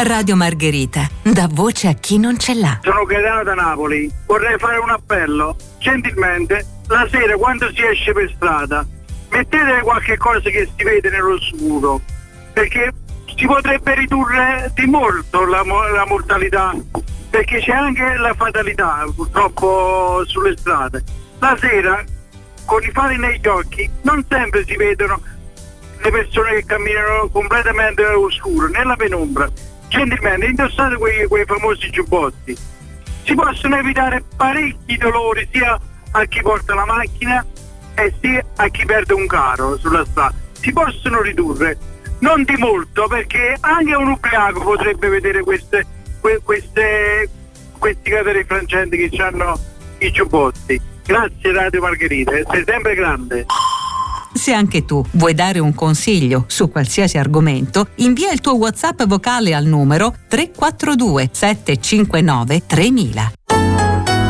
Radio Margherita dà voce a chi non ce l'ha. Sono Gaetano da Napoli, vorrei fare un appello. Gentilmente, la sera quando si esce per strada, mettete qualche cosa che si vede nell'oscuro, perché si potrebbe ridurre di molto la mortalità, perché c'è anche la fatalità purtroppo sulle strade. La sera, con i fari negli occhi, non sempre si vedono le persone che camminano completamente all'oscuro, nella penombra. Gentilmente, indossate quei famosi giubbotti. Si possono evitare parecchi dolori sia a chi porta la macchina e sia a chi perde un caro sulla strada. Si possono ridurre, non di molto, perché anche un ubriaco potrebbe vedere questi cateri frangenti che hanno i giubbotti. Grazie Radio Margherita, sei sempre grande. Se anche tu vuoi dare un consiglio su qualsiasi argomento, invia il tuo WhatsApp vocale al numero 342 759 3000.